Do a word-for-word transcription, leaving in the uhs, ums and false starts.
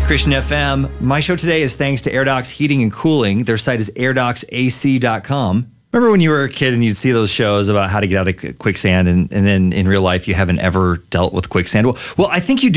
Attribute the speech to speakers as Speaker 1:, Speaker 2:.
Speaker 1: Christian F M. My show today is thanks to AirDocs Heating and Cooling. Their site is air docs A C dot com. Remember when you were a kid and you'd see those shows about how to get out of quicksand, and, and then in real life you haven't ever dealt with quicksand? Well, well, I think you do.